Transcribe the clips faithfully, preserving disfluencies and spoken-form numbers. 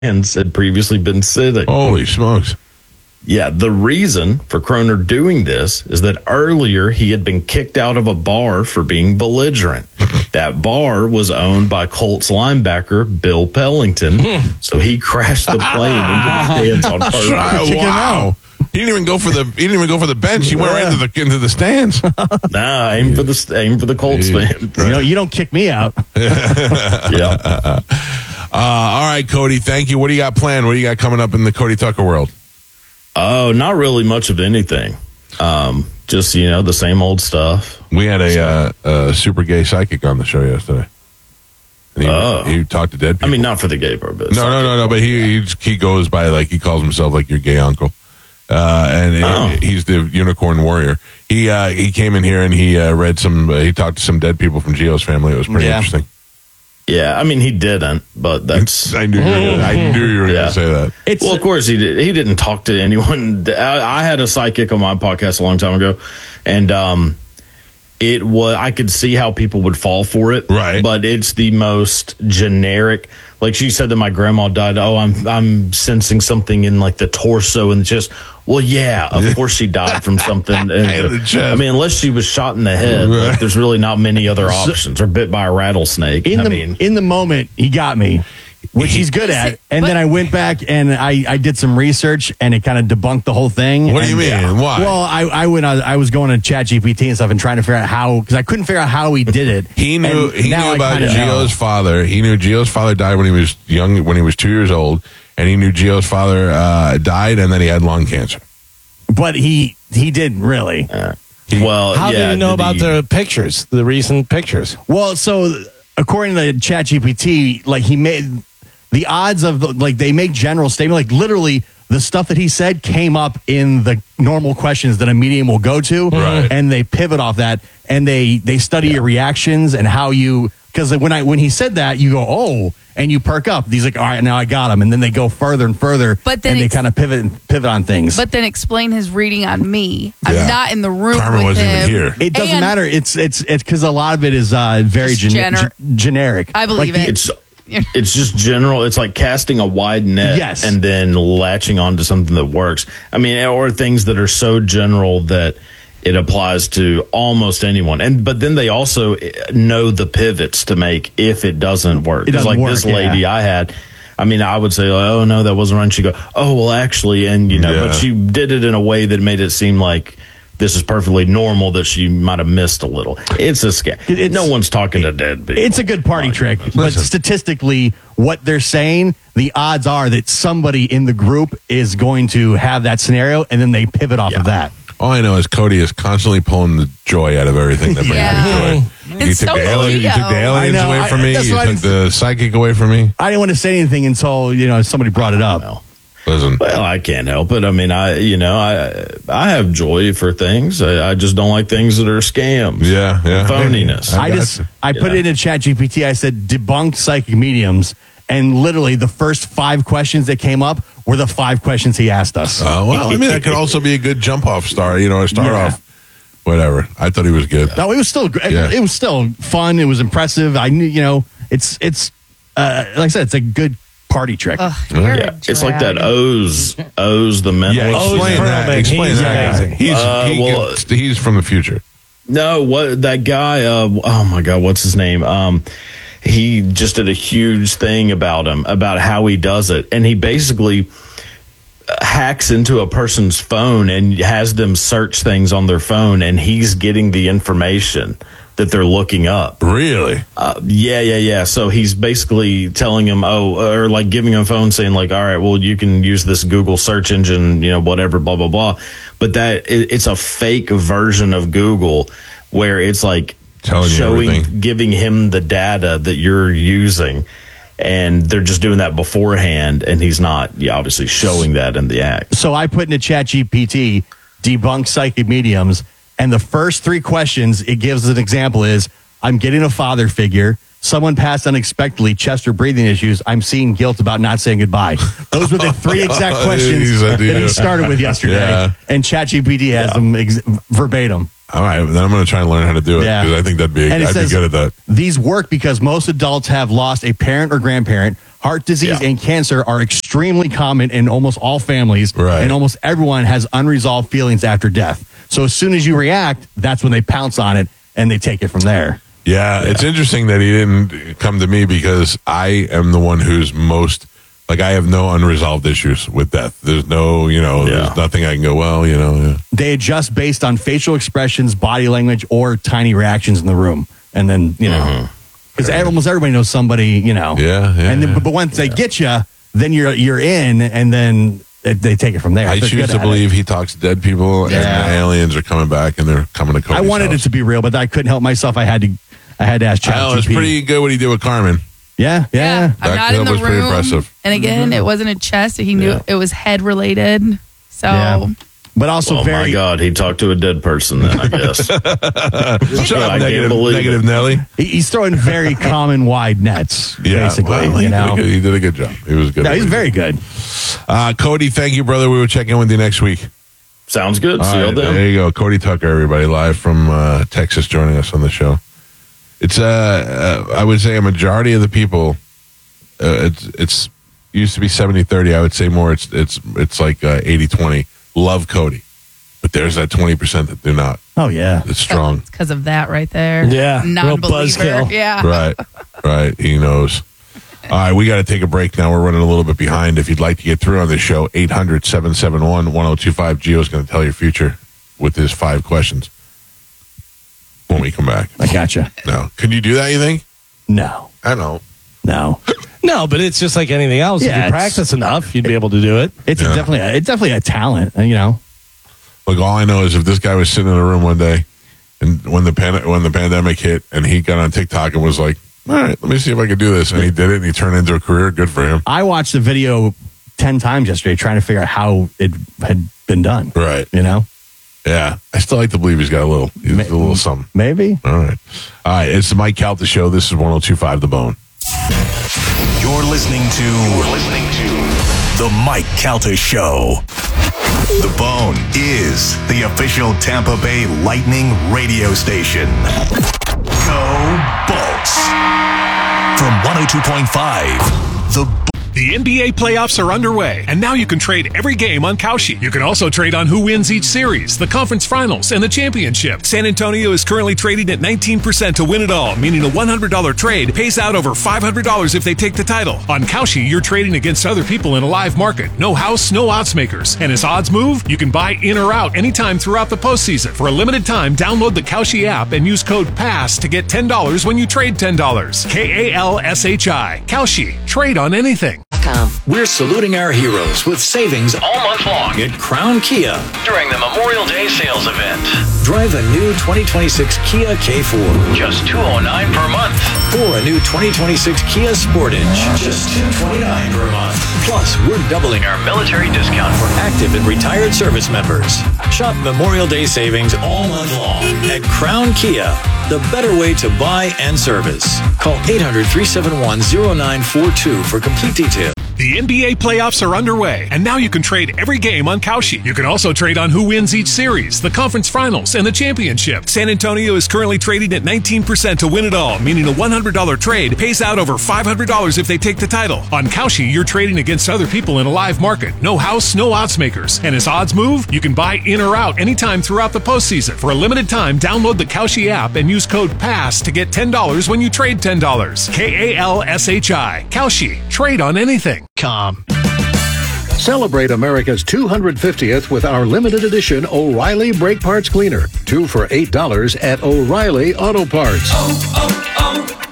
stands had previously been sitting. Holy smokes. Yeah, the reason for Kroner doing this is that earlier he had been kicked out of a bar for being belligerent. That bar was owned by Colts linebacker Bill Pellington, so he crashed the plane into the stands on purpose. Wow. He didn't even go for the. He didn't even go for the bench. He went right into the into the stands. Nah, aim for the aim for the Colts fan. You know, you don't kick me out. Yeah. Uh, all right, Cody. Thank you. What do you got planned? What do you got coming up in the Cody Tucker world? Oh, not really much of anything. Um, just you know the same old stuff. We had a, uh, a super gay psychic on the show yesterday. And he, Oh. he talked to dead people. I mean, not for the gay purpose. no, no, no, no. But he he, he goes by like he calls himself like your gay uncle. Uh, and Oh. he's the unicorn warrior. He uh, he came in here and he uh, read some. Uh, he talked to some dead people from Gio's family. It was pretty Yeah. interesting. Yeah, I mean he didn't, but that's. I knew you were gonna, I knew you were Yeah. going to say that. It's Well, of course he did. He didn't talk to anyone. I, I had a psychic on my podcast a long time ago, and um, it was. I could see how people would fall for it, Right. But it's the most generic. Like she said that my grandma died. Oh, I'm I'm sensing something in like the torso and just. Well, yeah, of course she died from something. And, In the chest. I mean, unless she was shot in the head, Right. like, there's really not many other options. Or bit by a rattlesnake. in I the mean, in the moment he got me, which he's good at. And But- then I went back and I, I did some research and it kind of debunked the whole thing. What do you And- mean? Why? Well, I I went I, I was going to ChatGPT and stuff and trying to figure out how because I couldn't figure out how he did it. He knew And he now knew I about kinda know. Gio's father. He knew Gio's father died when he was young, when he was two years old, and he knew Gio's father uh, died, and then he had lung cancer. But he he didn't really. well, How yeah, do you know did about he- the pictures, the recent pictures? Well, so according to ChatGPT, like he made the odds of the, like they make general statement, like literally the stuff that he said came up in the normal questions that a medium will go to, Right. and they pivot off that, and they they study your reactions and how you because when I when he said that you go oh and you perk up. He's like all right now I got him, and then they go further and further, But then and they ex- kind of pivot and pivot on things. But then explain his reading on me. I'm Yeah. not in the room Carmen with wasn't him. even here. it doesn't And matter. It's it's it's because a lot of it is uh, very Just gene- gener- g- generic. I believe Like, it. It's it's just general. It's like casting a wide net, Yes. and then latching onto something that works. I mean, or things that are so general that it applies to almost anyone. And but then they also know the pivots to make if it doesn't work. It doesn't like work, this yeah. lady I had. I mean, I would say, oh no, that wasn't right. She go, oh well, actually, and you know, Yeah. but she did it in a way that made it seem like this is perfectly normal. That she might have missed a little. It's a scam. It's- No one's talking to dead people. It's a good party trick, but Listen. statistically, what they're saying, the odds are that somebody in the group is going to have that scenario, and then they pivot off of that. All I know is Cody is constantly pulling the joy out of everything that brings Yeah. him joy. You It's took, so the alien, you took the Leo. aliens I know, away I- from me. that's You what I took the psychic away from me. I didn't want to say anything until you know somebody brought it up. Well, Listen, Well, I can't help it. I mean, I you know, I I have joy for things. I, I just don't like things that are scams. yeah, yeah. Phoniness. I I got just you. I put Yeah. it in ChatGPT. I said debunked psychic mediums, and literally the first five questions that came up were the five questions he asked us. Uh, well, I mean, that could also be a good jump off star. You know, a start Yeah. off. Whatever. I thought he was good. No, it was still great. Yeah. It was still fun. It was impressive. I knew, you know, it's it's uh, like I said, it's a good party trick. Ugh, you're a Yeah, it's like that drag. O's O's the mental. Yeah, Oh, explain he's that. Perlman. Explain He's that. amazing. He's Uh, he well, gets- he's from the future. No, what that guy? Uh, oh my God, what's his name? Um, he just did a huge thing about him, about how he does it, and he basically hacks into a person's phone and has them search things on their phone, and he's getting the information that they're looking up. Really? Uh, yeah, yeah, yeah. So he's basically telling him, oh, or like giving him a phone saying like, all right, well, you can use this Google search engine, you know, whatever, blah, blah, blah. But that it, it's a fake version of Google where it's like Telling you showing, everything. giving him the data that you're using. And they're just doing that beforehand. And he's not yeah, obviously showing that in the act. So I put into ChatGPT debunk psychic mediums, and the first three questions it gives as an example is I'm getting a father figure. Someone passed unexpectedly, chest or breathing issues. I'm seeing guilt about not saying goodbye. Those were the three exact questions He's that a- he started with yesterday. Yeah. And ChatGPT has them ex- verbatim. All right, then I'm going to try and learn how to do it because Yeah. I think that'd be. And it I'd says, be good at that. These work because most adults have lost a parent or grandparent, Heart disease Yeah. and cancer are extremely common in almost all families, Right. and almost everyone has unresolved feelings after death. So as soon as you react, that's when they pounce on it and they take it from there. Yeah, it's interesting that he didn't come to me because I am the one who's most like I have no unresolved issues with death. There's no, you know, Yeah. there's nothing I can go, well, you know. Yeah. They adjust based on facial expressions, body language, or tiny reactions in the room. And then, you know, because almost everybody knows somebody, you know. Yeah, yeah, And then, yeah. but once they get you, then you're you're in, and then they, they take it from there. I They're choose good to at it. believe he talks to dead people Yeah. and the aliens are coming back and they're coming to Cody's I wanted house. it to be real, but I couldn't help myself. I had to I had to ask ChatGPT. Oh, it's pretty good what he did with Carmen. Yeah, yeah. I'm That- not that in the was pretty room. impressive. And again, it wasn't a chest. He knew Yeah. it was head related. So Yeah. But also Oh very my God, he talked to a dead person. Then I guess. Shut I up, can't negative, believe negative it. Nelly. he- he's throwing very common wide nets, Yeah, basically. well, he, you did a know, good, he did a good job. He was good. no, he's very good. Uh, Cody, thank you, brother. We will check in with you next week. Sounds good. All See y'all right, then. there you go. Cody Tucker, everybody, live from uh, Texas, joining us on the show. It's, uh, uh, I would say, a majority of the people. Uh, it's it's used to be seventy thirty. I would say more. It's it's it's like uh, eighty twenty. Love Cody, but there's that twenty percent that do not. Oh yeah. It's strong. it's because of that right there. Yeah, real Non-believer. buzzkill. Yeah. Right, right. He knows. All right, we got to take a break now. We're running a little bit behind. If you'd like to get through on this show, eight hundred, seven seven one, one oh two five. Gio's going to tell your future with his five questions when we come back. I gotcha. No. Can you do that, you think? No, I know. no. No, but it's just like anything else. Yeah, if you it's- practice enough, you'd be able to do it. It's Yeah. a definitely a, it's definitely a talent. You know. Look, all I know is if this guy was sitting in a room one day and when the pan- when the pandemic hit and he got on TikTok and was like, all right, let me see if I can do this. And he did it and he turned it into a career. Good for him. I watched the video ten times yesterday trying to figure out how it had been done. Right. You know, Yeah. I still like to believe he's got a little, he's Ma- a little something. maybe. All right. All right. It's the Mike Calta Show. This is one oh two five The Bone. You're listening to You're listening to The Mike Calta Show. The Bone is the official Tampa Bay Lightning radio station. Go Bolts. From one oh two point five, The The N B A playoffs are underway, and now you can trade every game on Kalshi. You can also trade on who wins each series, the conference finals, and the championship. San Antonio is currently trading at nineteen percent to win it all, meaning a one hundred dollars trade pays out over five hundred dollars if they take the title. On Kalshi, you're trading against other people in a live market. No house, no odds makers. And as odds move, you can buy in or out anytime throughout the postseason. For a limited time, download the Kalshi app and use code PASS to get ten dollars when you trade ten dollars. K A L S H I. Kalshi. Trade on anything. We're saluting our heroes with savings all month long at Crown Kia during the Memorial Day sales event. Drive a new twenty twenty-six Kia K four, just two hundred nine dollars per month. Or a new twenty twenty-six Kia Sportage, just two hundred twenty-nine dollars per month. Plus, we're doubling our military discount for active and retired service members. Shop Memorial Day savings all month long at Crown Kia, the better way to buy and service. Call eight hundred, three seven one, oh nine four two for complete details. The N B A playoffs are underway, and now you can trade every game on Kalshi. You can also trade on who wins each series, the conference finals, and the championship. San Antonio is currently trading at nineteen percent to win it all, meaning a one hundred dollars trade pays out over five hundred dollars if they take the title. On Kalshi, you're trading against other people in a live market. No house, no odds makers. And as odds move, you can buy in or out anytime throughout the postseason. For a limited time, download the Kalshi app and use code PASS to get ten dollars when you trade ten dollars. K A L S H I. Kalshi. Trade on anything. Com. Celebrate America's two hundred fiftieth with our limited edition O'Reilly Brake Parts Cleaner. Two for eight dollars at O'Reilly Auto Parts. Oh,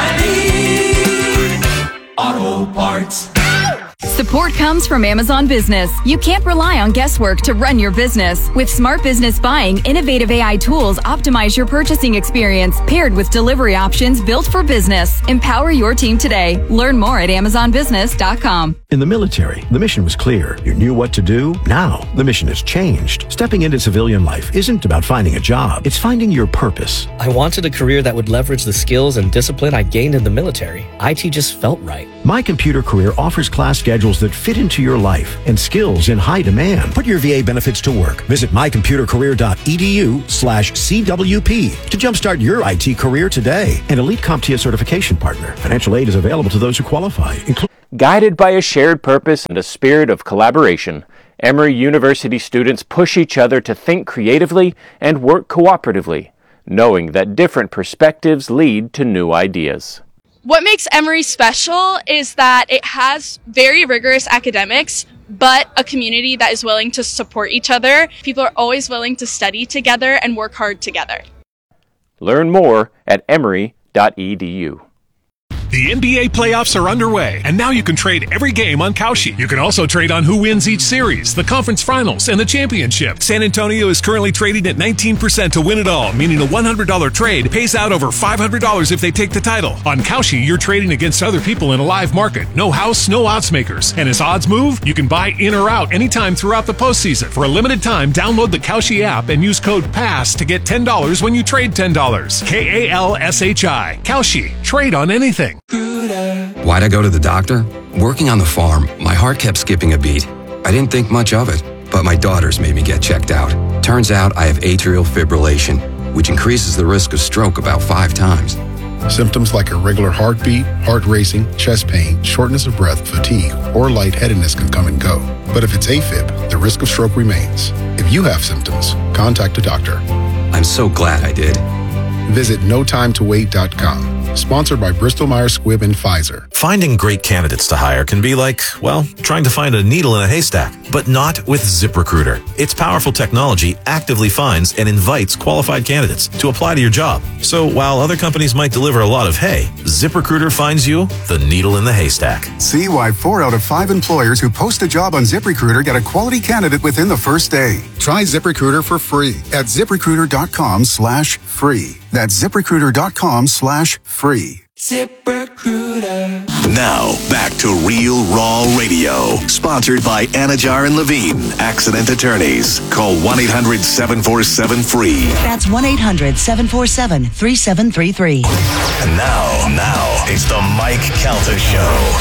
oh, oh, O'Reilly Auto Parts. Support comes from Amazon Business. You can't rely on guesswork to run your business. With Smart Business Buying, innovative A I tools optimize your purchasing experience, paired with delivery options built for business. Empower your team today. Learn more at amazon business dot com. In the military, the mission was clear. You knew what to do. Now, the mission has changed. Stepping into civilian life isn't about finding a job. It's finding your purpose. I wanted a career that would leverage the skills and discipline I gained in the military. I T just felt right. My Computer Career offers class schedules that fit into your life and skills in high demand. Put your V A benefits to work. Visit my computer career dot e d u slash C W P to jumpstart your I T career today. An Elite CompTIA certification partner. Financial aid is available to those who qualify. Inclu- Guided by a shared purpose and a spirit of collaboration, Emory University students push each other to think creatively and work cooperatively, knowing that different perspectives lead to new ideas. What makes Emory special is that it has very rigorous academics, but a community that is willing to support each other. People are always willing to study together and work hard together. Learn more at emory dot e d u. The N B A playoffs are underway, and now you can trade every game on Kalshi. You can also trade on who wins each series, the conference finals, and the championship. San Antonio is currently trading at nineteen percent to win it all, meaning a one hundred dollars trade pays out over five hundred dollars if they take the title. On Kalshi, you're trading against other people in a live market. No house, no odds makers. And as odds move, you can buy in or out anytime throughout the postseason. For a limited time, download the Kalshi app and use code PASS to get ten dollars when you trade ten dollars. K A L S H I. Kalshi. Trade on anything. Why'd I go to the doctor? Working on the farm, my heart kept skipping a beat. I didn't think much of it, but my daughters made me get checked out. Turns out I have atrial fibrillation, which increases the risk of stroke about five times. Symptoms like irregular heartbeat, heart racing, chest pain, shortness of breath, fatigue, or lightheadedness can come and go. But if it's AFib, the risk of stroke remains. If you have symptoms, contact a doctor. I'm so glad I did. Visit no time to wait dot com. Sponsored by Bristol-Myers Squibb and Pfizer. Finding great candidates to hire can be like, well, trying to find a needle in a haystack, but not with ZipRecruiter. Its powerful technology actively finds and invites qualified candidates to apply to your job. So while other companies might deliver a lot of hay, ZipRecruiter finds you the needle in the haystack. See why four out of five employers who post a job on ZipRecruiter get a quality candidate within the first day. Try ZipRecruiter for free at ZipRecruiter.com slash free. That's ZipRecruiter.com slash free. ZipRecruiter. Now, back to Real Raw Radio. Sponsored by Anajar and Levine, Accident Attorneys. Call one eight hundred seven four seven free. That's one eight hundred seven four seven three seven three three. And now, now, it's the Mike Calta Show.